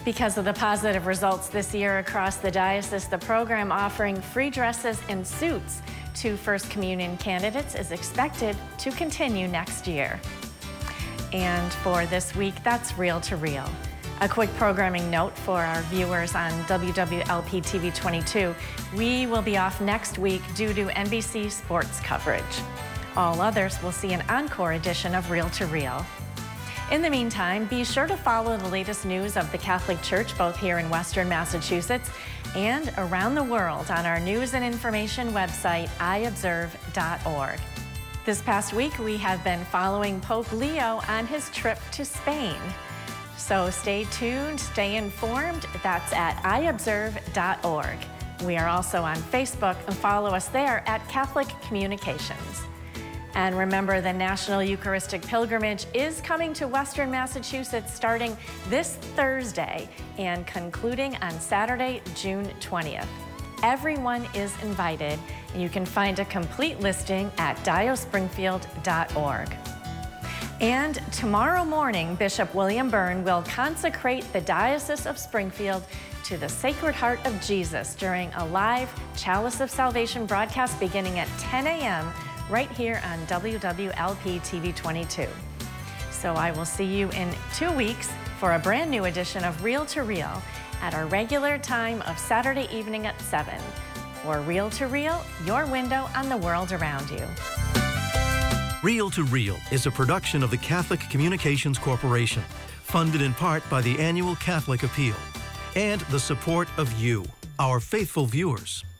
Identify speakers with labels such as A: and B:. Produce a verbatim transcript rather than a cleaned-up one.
A: Because of the positive results this year across the diocese, the program offering free dresses and suits to First Communion candidates is expected to continue next year. And for this week, that's Reel to Reel. A quick programming note for our viewers on W W L P T V twenty-two. We will be off next week due to N B C sports coverage. All others will see an encore edition of Reel to Reel. In the meantime, be sure to follow the latest news of the Catholic Church both here in Western Massachusetts and around the world on our news and information website, i observe dot org. This past week, we have been following Pope Leo on his trip to Spain. So stay tuned, stay informed. That's at i observe dot org. We are also on Facebook, and follow us there at Catholic Communications. And remember, the National Eucharistic Pilgrimage is coming to Western Massachusetts starting this Thursday and concluding on Saturday, June twentieth. Everyone is invited, and you can find a complete listing at dio springfield dot org. And tomorrow morning, Bishop William Byrne will consecrate the Diocese of Springfield to the Sacred Heart of Jesus during a live Chalice of Salvation broadcast beginning at ten a m right here on W W L P T V twenty-two. So I will see you in two weeks for a brand new edition of Reel to Reel at our regular time of Saturday evening at seven. For Reel to Reel, your window on the world around you.
B: Reel to Reel is a production of the Catholic Communications Corporation, funded in part by the annual Catholic Appeal, and the support of you, our faithful viewers.